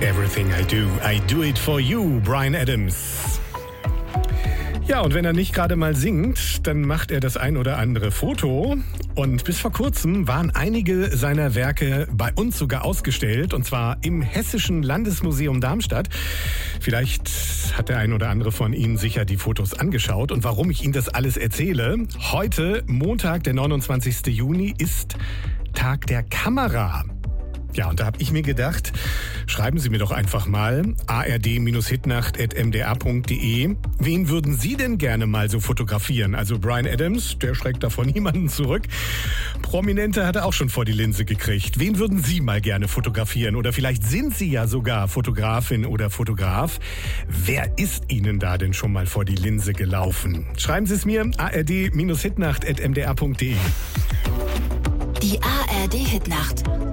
Everything I do it for you, Bryan Adams. Ja, und wenn er nicht gerade mal singt, dann macht er das ein oder andere Foto. Und bis vor kurzem waren einige seiner Werke bei uns sogar ausgestellt, und zwar im Hessischen Landesmuseum Darmstadt. Vielleicht hat der ein oder andere von Ihnen sicher die Fotos angeschaut. Und warum ich Ihnen das alles erzähle: Heute, Montag, der 29. Juni, ist Tag der Kamera. Ja, und da habe ich mir gedacht, schreiben Sie mir doch einfach mal ard-hitnacht@mdr.de. Wen würden Sie denn gerne mal so fotografieren? Also Bryan Adams, der schreckt davon niemanden zurück. Prominente hat er auch schon vor die Linse gekriegt. Wen würden Sie mal gerne fotografieren? Oder vielleicht sind Sie ja sogar Fotografin oder Fotograf. Wer ist Ihnen da denn schon mal vor die Linse gelaufen? Schreiben Sie es mir, ard-hitnacht@mdr.de. Die ARD Hitnacht.